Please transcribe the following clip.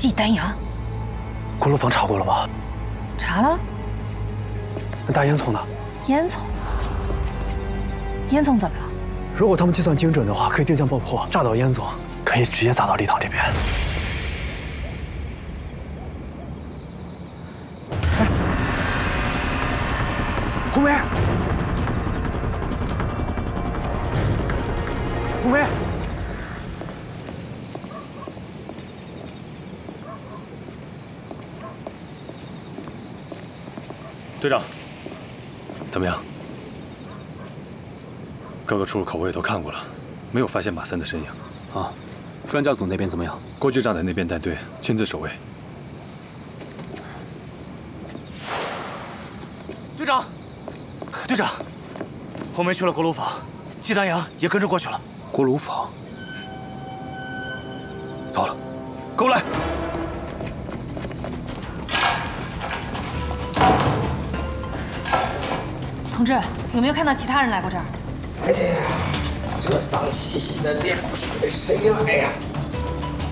季丹阳。 锅炉房查过了吗？ 查了。 那大烟囱呢？ 烟囱？烟囱怎么了？ 如果他们计算精准的话，可以定向爆破，炸倒烟囱，可以直接砸到礼堂这边。哎，红梅，红梅。 队长，怎么样？各个出入口我也都看过了，没有发现马三的身影。 啊，专教组那边怎么样？ 郭局长在那边带队，亲自守卫。 队长，队长，红梅去了锅炉房，季丹阳也跟着过去了。 锅炉房。走了， 跟我来。 同志，有没有看到其他人来过这儿？ 哎呀，这脏兮兮的地方，谁来呀？